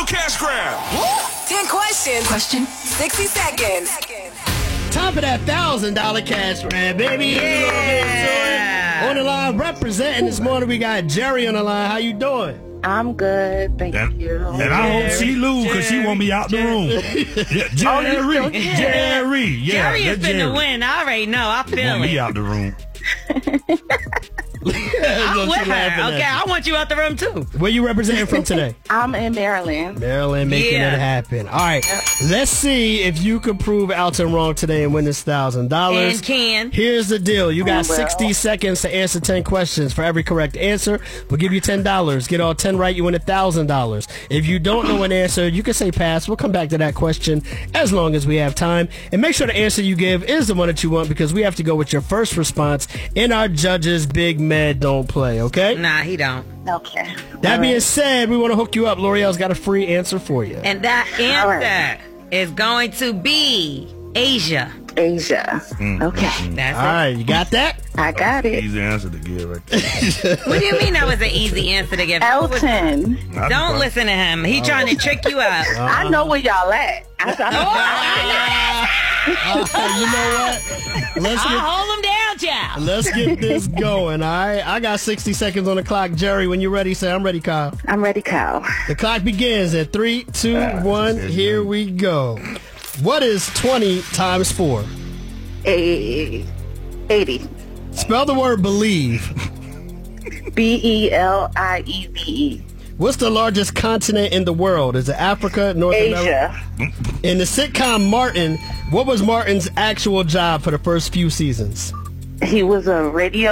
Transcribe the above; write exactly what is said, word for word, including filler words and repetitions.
cash grab. ten questions. Question. sixty seconds. Time for that one thousand dollars cash grab, baby. Yeah. On the line, representing this morning, we got Jerry on the line. How you doing? I'm good, thank And, you. and I hope she lose because she won't be out the room. Yeah, Jerry, Oh, you still Jerry, yeah, Jerry is that's finna Jerry. win. I already know. I feel Won't be it. out the room. I'm with her. Okay, I want you out the room too. Where you representing from today? I'm in Maryland. Maryland, making Yeah. it happen. All right, let's see if you can prove Alton wrong today and win this one thousand dollars. And can. Here's the deal. You got Oh, well. sixty seconds to answer ten questions. For every correct answer, we'll give you ten dollars. Get all ten right, you win one thousand dollars. If you don't know an answer, you can say pass. We'll come back to that question as long as we have time. And make sure the answer you give is the one that you want, because we have to go with your first response in our judges' Big Med Don't Play, okay? Nah, he don't. Okay. That All being right. said, we want to hook you up. L'Oreal's got a free answer for you. And that All right. answer is going to be Asia. Asia. Okay. That's All right, you got that? I got it. Easy answer to give right there. it. What do you mean that was an easy answer to give? Elton. Don't listen to him. He trying to trick you out. I know where y'all at. I, I, Uh, you know what? Let's I'll get hold him down, child. let's get this going. All right, I got sixty seconds on the clock. Jerry, when you're ready, say I'm ready, Kyle. I'm ready, Kyle. The clock begins at three, two, one. Here we go. What is twenty times four? A- eighty. Spell the word believe. B E L I E V E. What's the largest continent in the world? Is it Africa, North America? Asia. In the sitcom Martin, what was Martin's actual job for the first few seasons? He was a radio